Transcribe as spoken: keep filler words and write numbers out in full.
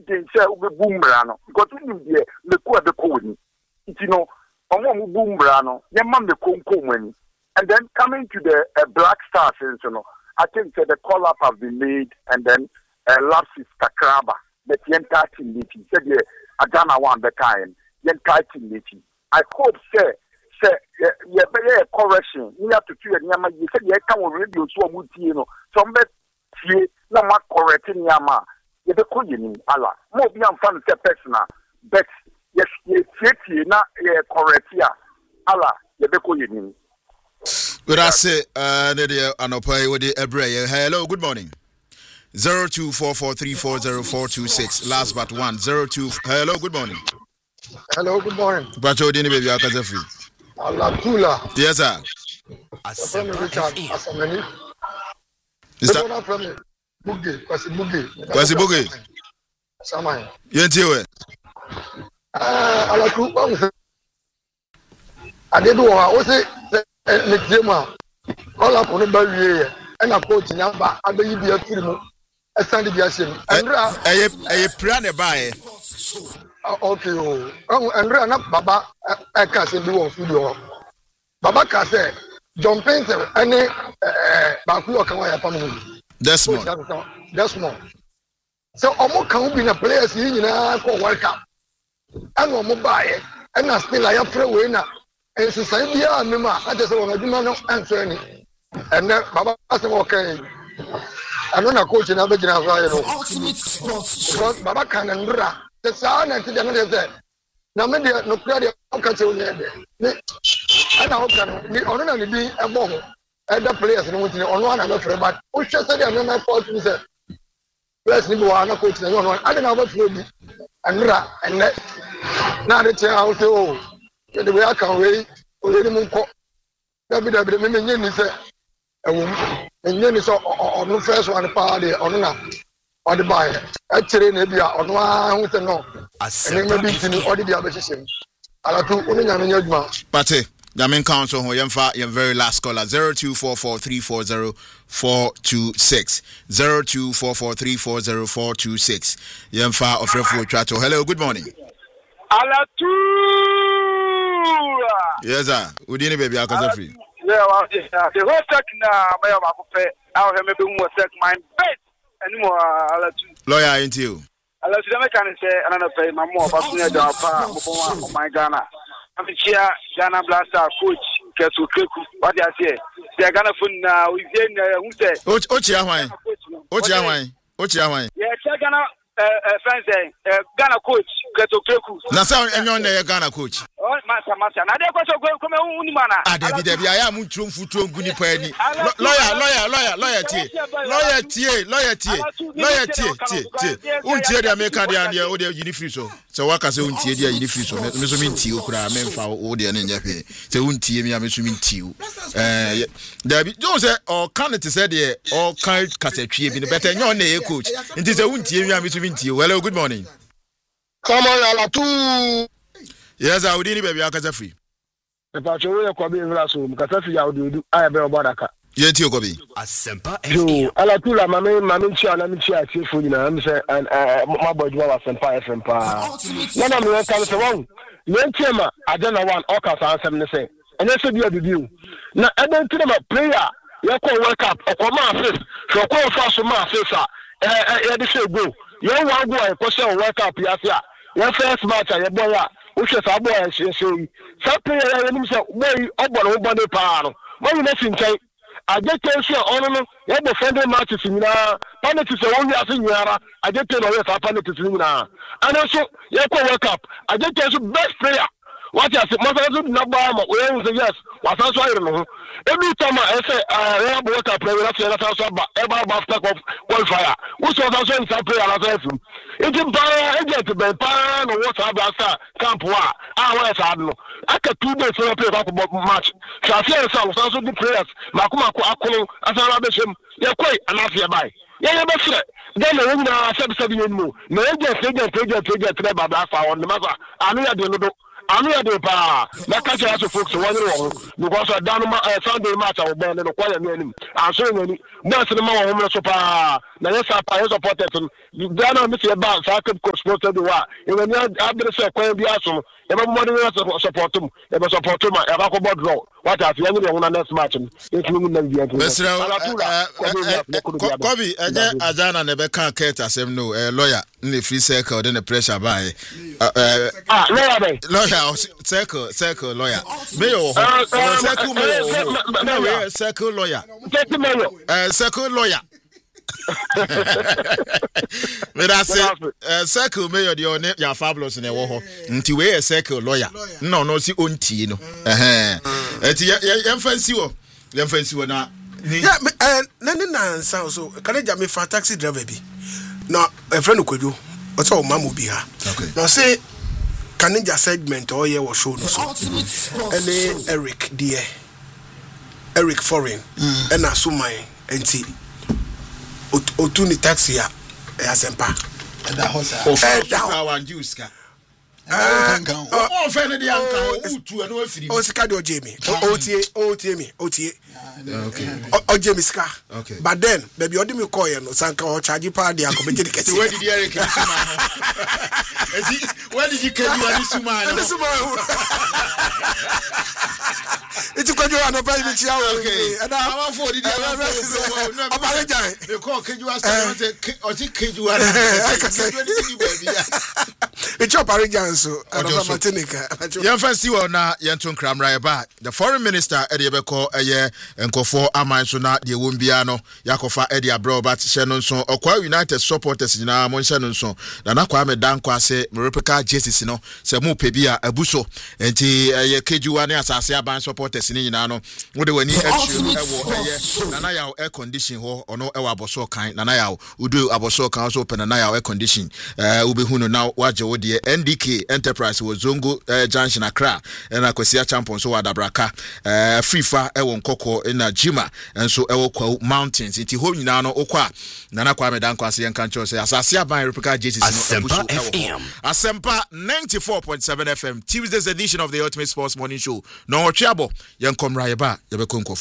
thinking say we boom brano because we dey me ko be ko ni you know omo mu boom brano ye man me ko ko mani and then coming to the uh, Black Stars you know I think uh, the call up have been made and then uh, lapses takraba but yen thirteen meeting said the Agana one the time yen thirteen meeting I hope say say ye be a correction you have to do nyama you said ye can radio so mu tie no some be tie na ma correct nyama ye be ko yini ala mo bi am fan say personal but yes ye tie na ye correct ya ala ye be ko yini. But I say, uh, Anopai with the Ebray. Hello, good morning. Zero two four four three four zero four two six. Last but one. Zero two. Hello, good morning. Hello, good morning. Bacho dini baby akazefi. Allah Tula. Yes sir. From Richard Asamani. Is that from Bugi? Kwasi Bugi. Kwasi Bugi. Samai. Yentiwe. Ah, Allah Tula. Adedo wa say ne tema all up on the barrier and a coach number and the Ibia film a Sandy Biasim. Andra, a plan a buy. Okay, oh, Andra, not Baba, I can't say do on studio. Baba can say, John Painter, and Baku Kawaya family. That's more. That's more. So, Omo can be a players in for World Cup. And Omo buy it, and I still I have to win. And society, I remember, I just want to do my answer. And then Baba said, okay. I don't know, coach, and I'm beginning because Baba can and the sound and the other said, now maybe no credit, no control. And how can we only be a bomb? And the players on one another, but we just said, I'm not fault. He said, let's leave one coach and one. I don't know what will be. And and now the chair out to the way I can wait, already Munko. W W Minion is a woman, and then it's on the first one party on or the buyer. Actually, maybe on one with a no. And then maybe all the other system. I like to only have a young Pate, the main council, your very last caller zero two four four three four zero four two six. zero two four four three four zero four two six. Yemfa of Refu Chato. Hello, good morning. Alatu! Yes, sir. We didn't baby. I can free. Yeah, well, the whole second, my own, I'll have maybe more second my bed anymore. Alatu. Lawyer, ain't you? Alatu, the mechanic say, another pay my more, but near the my Ghana. I'm here, Ghana Blaster coach, Kesu Keku. What do you say? They're gonna phone now. We've been, who said, Ochia wine. Ochia wine. Ochia wine. Yeah, Ghana. Uh, uh, friends, uh, Ghana coach, Keto Keku. Na sa enyo na Ghana coach. Oh, master, master. Na de kwaso go come uni mana. Ah, David, David, I am mutu mfutu nguni pa ni. Lawyer, lawyer, lawyer, lawyer tie. Lawyer tie, lawyer tie. Lawyer tie, tie, tie. Untie de America de ande o de unifree so. So waka se untie de unifree so. Me so minti okura memfa o de ne nyape. Se untie me am so minti o. Eh, David, don't say or can it say de or can kasetwie bi better enyo na e coach. Nti se untie me am so minti o. Hello, good morning. Come on, Alatu. Yes, I would need baby Akazafi. If I show you a copy of Rasu, Kasafi, I would do. I have a Baraka. Yet you copy. A simple Alatula, my main, my main chair, and chair, you know, and my boy was and fire from Pa. None of them comes along. Yentima, I don't know one, Oka, answer me say. And that's what you have to do. Now, I don't tell them a player. You call wake up, or my face, so call fast to my face. I say go. You want to go and push your wake up, yes, yeah. Your first match, your boy. Which is a boy, and she say, some player, himself, way up on the power. When you listen, I just tell you, on you have defended matches in now. Panic is the only thing you are. I just tell you, I panic is in now. And also, you have wake up. I just tell you, best player. What I said, must have not buy my way. Yes, what's also I don't know. Every time I say, I have wake up, I will say that also about after qualifier. Which was also in some player as I do. It is by agent to be pan or what I blast camp. I was I don't know. I can two days for a play about match. So I say, some also the players, Makuma Akolo, as I love him. You're quite enough by. Yeah, yeah, that's it. Then the woman said seven more. No agent, agent, agent, agent, about that on the matter. I know I don't know. I'm here to pa. Na catch us folks one wrong because I done my Sunday match I will burn the quiet name. I'm showing any dance in the mama home so pa. Na yes I supported him. You done miss your bounce I could support the wa. Even after the second be awesome. Everybody support him. Ever support him. Ever go board draw. What have you ever won next match? It will not be. Kobe, Ajana never can't get as him no lawyer in the free circle, then the pressure by ah lawyer lawyer circle circle lawyer mayor circle mayor circle lawyer circle lawyer. Me da say circle mayor the on ya fabulous na wo ho nti we circle lawyer no no si onti no eh enti yem fancy wo yem fancy wo na yeah eh na ni na nsa so can I me fa taxi driver bi na a friend Kwadwo o so mamu bi ha na say Kanija segment or ye was shown so and Eric dear Eric Foreign and Asumai and T Otuni taxi ya asempa and that was our juice ka oh friend the uncle utu and no free o sika do Jamie o tie o tie me o tie okay o Jamie sika okay but then baby odi me call no sanka o charge pa dia ko be di kesi where did Eric where did you get you ani suma no suma it's Kwadwo no pa bi chia o okay and I for the dia o ba le jan they call Keju asa o ti Keju ana it's your parent so Martinica yan fancy wo na yan to nkramra ba the foreign minister e de be call eye nkofo aman so na de won bia no yakofa e de abro but hye no nso okwa United supporters nyina mo hye no nso na na kwa me dan kwa se replica jerseys no se mu pe bia abuso enti eye Kejuwa ne asase aban supporters ni nyina no wo de wani achu e wo eye na na ya air condition ho ono e wa aboso kan na na ya udu aboso kan so pe na na ya air condition eh ubehu no na waje wo de N D K Enterprise wo Zongo uh, Junction Accra na Kwesi Champion so wadabraka uh, Frifa e won Nkoko na Jima enso e wo Kwa Mountains iti ho nyina no okwa na na kwa medan kwa se yanka ncho se asase aban replica Jesus no ebuso e wo Asempa ninety-four point seven F M Tuesday's edition of the Ultimate Sports Morning Show no otwabo yankomra ye ba ye be konko